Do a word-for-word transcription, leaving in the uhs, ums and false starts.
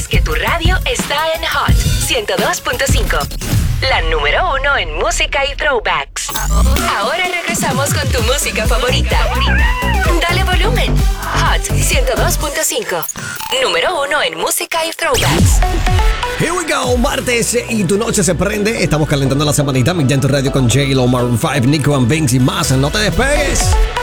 que tu radio está en Hot ciento dos punto cinco. La número uno en música y throwbacks. Ahora regresamos con tu música favorita. Dale volumen. Hot ciento dos punto cinco. Número uno en música y throwbacks. Here we go, martes y tu noche se prende. Estamos calentando la semanita. Miguel en tu radio con J-Lo, Maroon five, Nico and Banks y más. No te despegues.